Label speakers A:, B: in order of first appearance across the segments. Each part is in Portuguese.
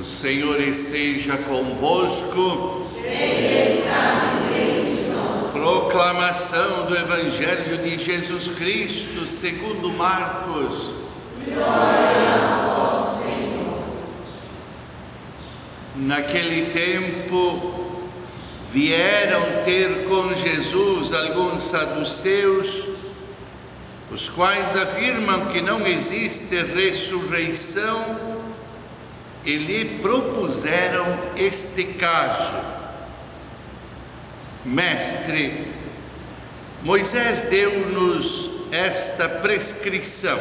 A: Senhor esteja convosco.
B: Ele está no meio de nós.
A: Proclamação do Evangelho de Jesus Cristo segundo Marcos.
B: Glória a vós, Senhor.
A: Naquele tempo vieram ter com Jesus alguns saduceus, os quais afirmam que não existe ressurreição, e lhe propuseram este caso: Mestre, Moisés deu-nos esta prescrição: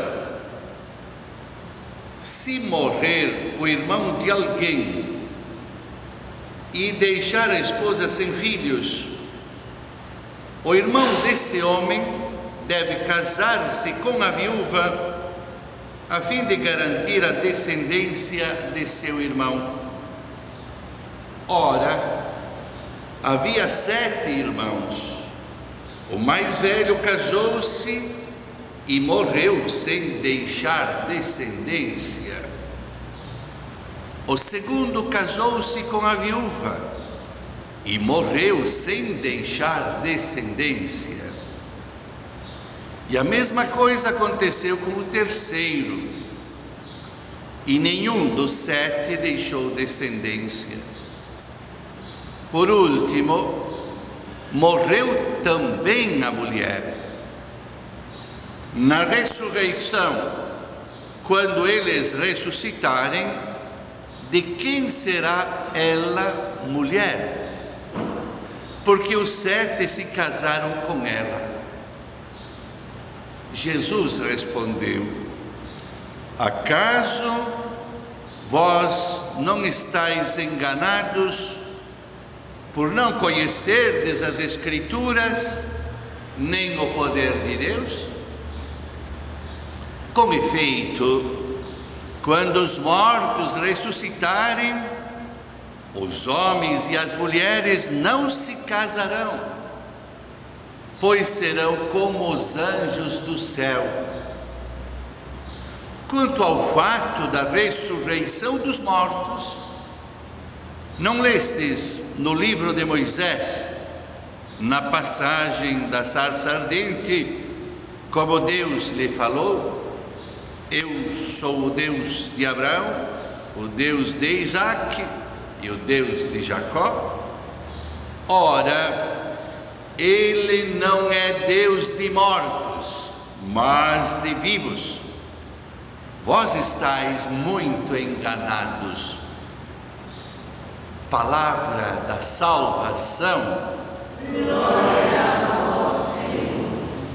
A: se morrer o irmão de alguém e deixar a esposa sem filhos, o irmão desse homem deve casar-se com a viúva, a fim de garantir a descendência de seu irmão. Ora, havia 7 irmãos. O mais velho casou-se e morreu sem deixar descendência. O segundo casou-se com a viúva e morreu sem deixar descendência. E a mesma coisa aconteceu com o terceiro, e nenhum dos 7 deixou descendência. Por último, morreu também a mulher. Na ressurreição, quando eles ressuscitarem, de quem será ela mulher? Porque os 7 se casaram com ela. Jesus respondeu: acaso vós não estáis enganados por não conhecerdes as Escrituras, nem o poder de Deus? Com efeito, quando os mortos ressuscitarem, os homens e as mulheres não se casarão, pois serão como os anjos do céu. Quanto ao fato da ressurreição dos mortos, não lestes no livro de Moisés, na passagem da sarça ardente, como Deus lhe falou: eu sou o Deus de Abraão, o Deus de Isaque e o Deus de Jacó? Ora, Ele não é Deus de mortos, mas de vivos. Vós estáis muito enganados. Palavra da salvação.
B: Glória a vós, Senhor.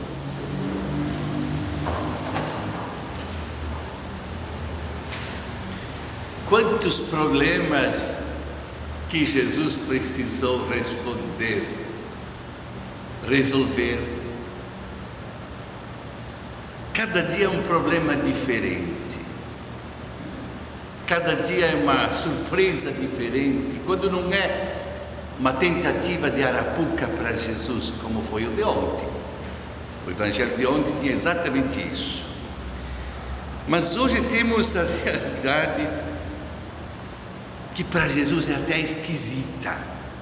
A: Quantos problemas que Jesus precisou resolver. Cada dia é um problema diferente, cada dia é uma surpresa diferente, quando não é uma tentativa de arapuca para Jesus, como foi o de ontem. O evangelho de ontem tinha exatamente isso. Mas hoje temos a realidade que para Jesus é até esquisita.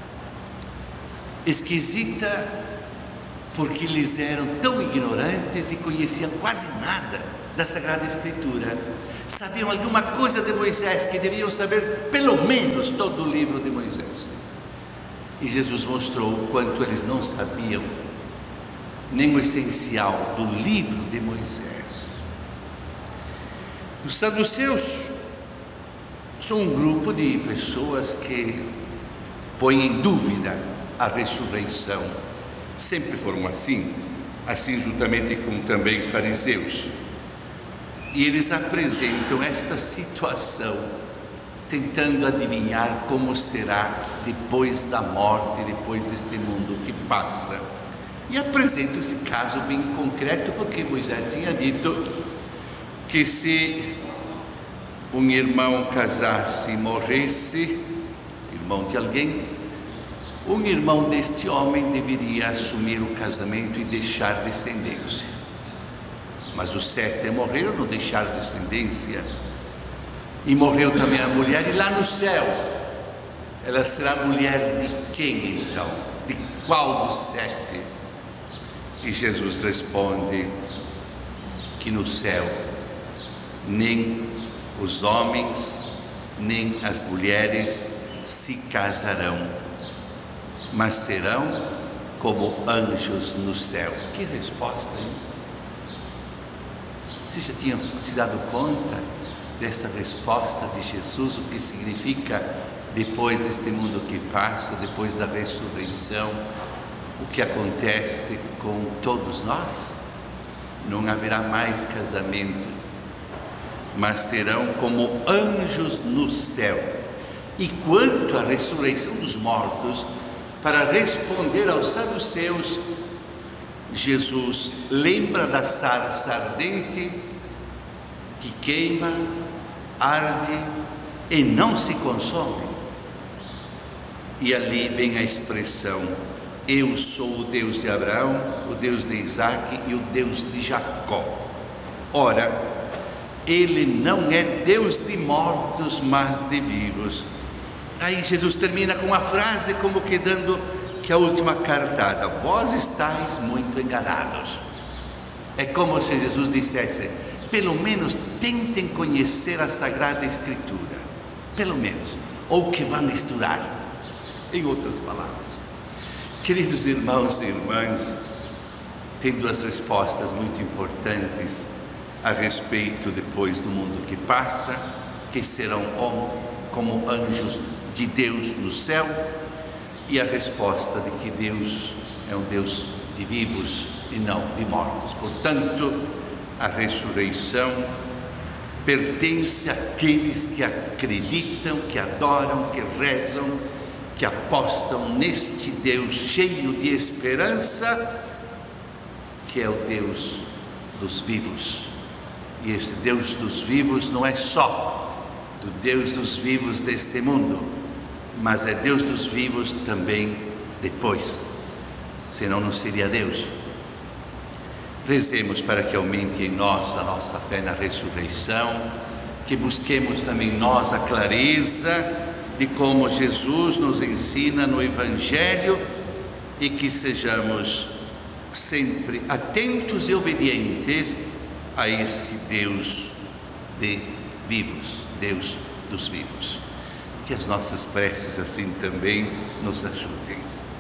A: Porque eles eram tão ignorantes e conheciam quase nada da Sagrada Escritura. Sabiam alguma coisa de Moisés, que deviam saber pelo menos todo o livro de Moisés. E Jesus mostrou o quanto eles não sabiam nem o essencial do livro de Moisés. Os saduceus são um grupo de pessoas que põem em dúvida a ressurreição. Sempre foram assim juntamente com também fariseus. E eles apresentam esta situação, tentando adivinhar como será depois da morte, depois deste mundo que passa. E apresentam esse caso bem concreto, porque Moisés tinha dito que se um irmão casasse e morresse, irmão de alguém, um irmão deste homem deveria assumir o casamento e deixar descendência. Mas os 7 morreram, não deixaram descendência. E morreu também a mulher, e lá no céu, ela será mulher de quem então? De qual dos 7? E Jesus responde que no céu nem os homens, nem as mulheres se casarão, mas serão como anjos no céu. Que resposta, hein? Vocês já tinham se dado conta dessa resposta de Jesus, o que significa depois deste mundo que passa, depois da ressurreição, o que acontece com todos nós? Não haverá mais casamento, mas serão como anjos no céu. E quanto à ressurreição dos mortos, para responder aos saduceus, Jesus lembra da sarça ardente que queima, arde e não se consome. E ali vem a expressão: eu sou o Deus de Abraão, o Deus de Isaac e o Deus de Jacó. Ora, ele não é Deus de mortos, mas de vivos. Aí Jesus termina com uma frase como que dando que a última cartada: vós estáis muito enganados. É como se Jesus dissesse: pelo menos tentem conhecer a Sagrada Escritura, pelo menos, ou que vão estudar, em outras palavras. Queridos irmãos e irmãs, tem duas respostas muito importantes a respeito depois do mundo que passa, que serão como anjos de Deus no céu, e a resposta de que Deus é um Deus de vivos e não de mortos. Portanto, a ressurreição pertence àqueles que acreditam, que adoram, que rezam, que apostam neste Deus cheio de esperança, que é o Deus dos vivos. E este Deus dos vivos não é só do Deus dos vivos deste mundo, mas é Deus dos vivos também depois, senão não seria Deus. Rezemos para que aumente em nós a nossa fé na ressurreição, que busquemos também nós a clareza de como Jesus nos ensina no Evangelho, e que sejamos sempre atentos e obedientes a esse Deus de vivos, Deus dos vivos. Que as nossas preces assim também nos ajudem.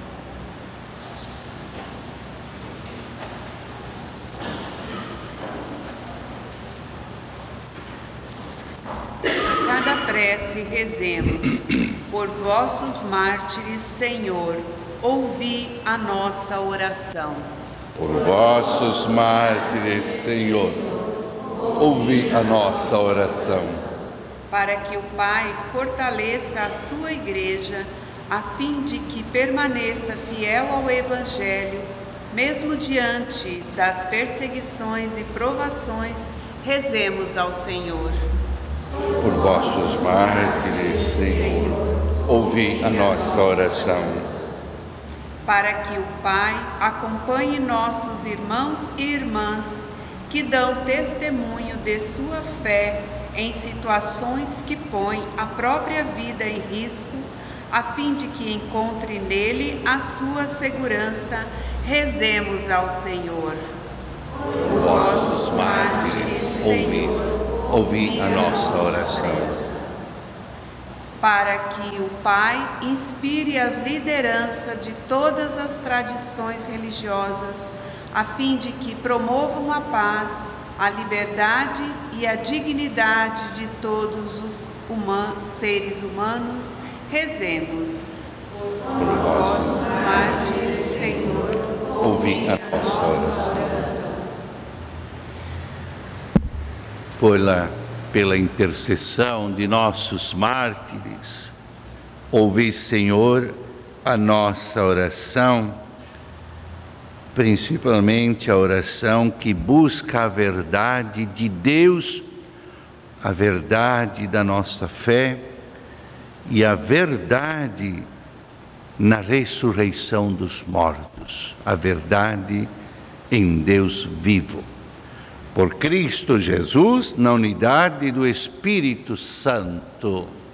C: Cada prece rezemos: por vossos mártires, Senhor, ouvi a nossa oração.
D: Por vossos mártires, Senhor, ouvi a nossa oração.
C: Para que o Pai fortaleça a sua Igreja, a fim de que permaneça fiel ao Evangelho, mesmo diante das perseguições e provações, rezemos ao Senhor.
D: Por vossos mártires, Senhor, ouvi a nossa oração.
C: Para que o Pai acompanhe nossos irmãos e irmãs que dão testemunho de sua fé em situações que põem a própria vida em risco, a fim de que encontre nele a sua segurança, rezemos ao Senhor.
D: Por vossos mártires, ouvi a nossa oração.
C: Para que o Pai inspire as lideranças de todas as tradições religiosas, a fim de que promovam a paz, a liberdade e a dignidade de todos os seres humanos, rezemos. Por vossos mártires, Senhor,
D: ouvi a nossa oração.
A: Pela intercessão de nossos mártires, ouvi, Senhor, a nossa oração, principalmente a oração que busca a verdade de Deus, a verdade da nossa fé e a verdade na ressurreição dos mortos, a verdade em Deus vivo. Por Cristo Jesus, na unidade do Espírito Santo.